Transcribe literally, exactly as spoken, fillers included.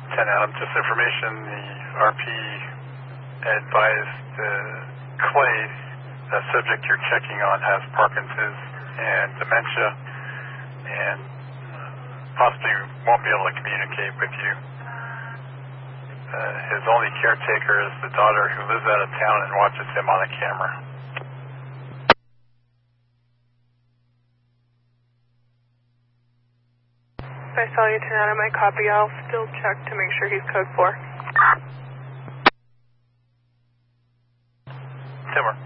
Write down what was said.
ten Adam, just information, the R P advised uh, Clay, the subject you're checking on, has Parkinson's and dementia, and possibly won't be able to communicate with you. Uh, his only caretaker is the daughter who lives out of town and watches him on a camera. I saw you ten Adam, I copy. I'll still check to make sure he's code four. Timber.